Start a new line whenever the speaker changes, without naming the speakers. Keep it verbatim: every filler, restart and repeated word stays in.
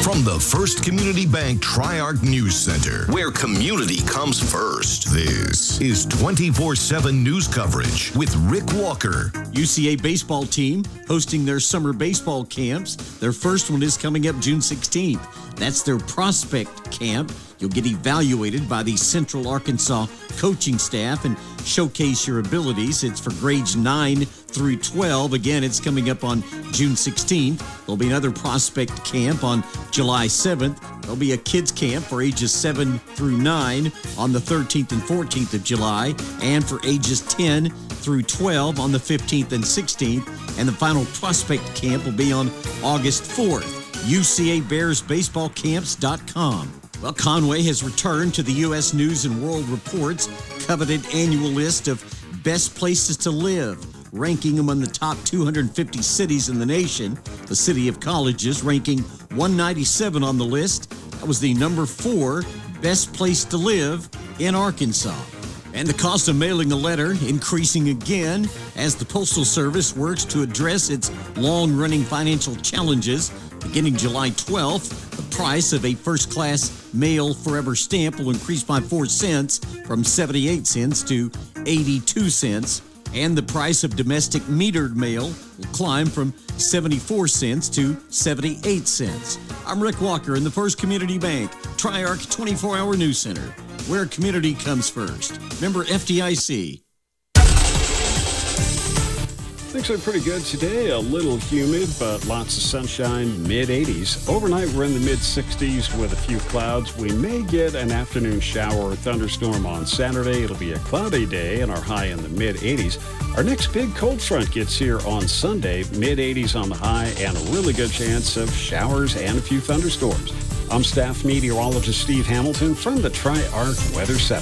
From the First Community Bank Tri-Arc News Center, where community comes first, this is twenty-four seven news coverage with Rick Walker.
U C A baseball team hosting their summer baseball camps. Their first one is coming up June sixteenth. That's their prospect camp. You'll get evaluated by the Central Arkansas coaching staff and showcase your abilities. It's for grades nine through twelve. Again, it's coming up on June sixteenth. There'll be another prospect camp on July seventh. There'll be a kids camp for ages seven through nine on the thirteenth and fourteenth of July, and for ages ten through twelve on the fifteenth and sixteenth. And the final prospect camp will be on August fourth. U C A Bears Baseball Camps dot com. Well, Conway has returned to the U S News and World Report's coveted annual list of best places to live, ranking among the top two hundred fifty cities in the nation. The City of Colleges ranking one ninety-seven on the list. That was the number four best place to live in Arkansas. And the cost of mailing a letter increasing again as the Postal Service works to address its long-running financial challenges. Beginning July twelfth, the price of a first-class mail forever stamp will increase by four cents from seventy-eight cents to eighty-two cents. And the price of domestic metered mail will climb from seventy-four cents to seventy-eight cents. I'm Rick Walker in the First Community Bank Tri-Arc twenty-four hour News Center, where community comes first. Member F D I C.
Things are pretty good today. A little humid, but lots of sunshine, mid eighties. Overnight, we're in the mid sixties with a few clouds. We may get an afternoon shower or thunderstorm on Saturday. It'll be a cloudy day and our high in the mid eighties. Our next big cold front gets here on Sunday, mid eighties on the high, and a really good chance of showers and a few thunderstorms. I'm staff meteorologist Steve Hamilton from the Tri-Arc Weather Center.